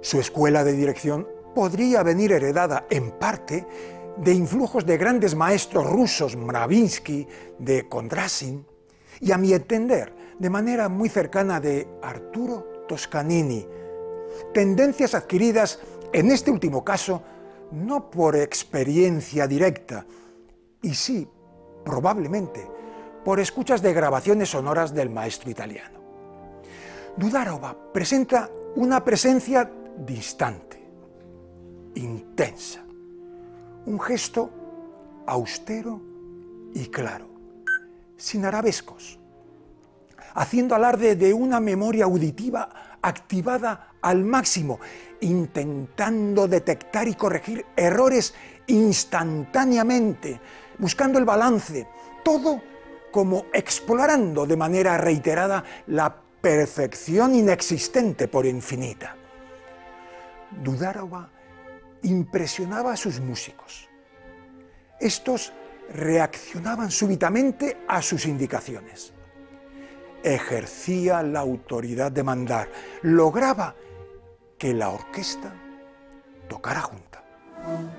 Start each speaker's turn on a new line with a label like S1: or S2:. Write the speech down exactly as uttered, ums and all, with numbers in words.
S1: Su escuela de dirección podría venir heredada en parte de influjos de grandes maestros rusos, Stravinsky, de Kondrasin, y a mi entender, de manera muy cercana de Arturo Toscanini, tendencias adquiridas en este último caso no por experiencia directa, y sí, probablemente, por escuchas de grabaciones sonoras del maestro italiano. Dudarova presenta una presencia distante, intensa, un gesto austero y claro, sin arabescos, haciendo alarde de una memoria auditiva activada al máximo, intentando detectar y corregir errores instantáneamente, buscando el balance, todo como explorando de manera reiterada la perfección inexistente por infinita. Dudarova impresionaba a sus músicos. Estos reaccionaban súbitamente a sus indicaciones. Ejercía la autoridad de mandar, lograba que la orquesta tocara junta.